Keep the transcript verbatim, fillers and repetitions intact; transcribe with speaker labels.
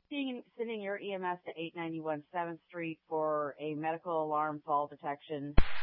Speaker 1: Sending sending your E M S to eight ninety-one seventh Street for a medical alarm fall detection.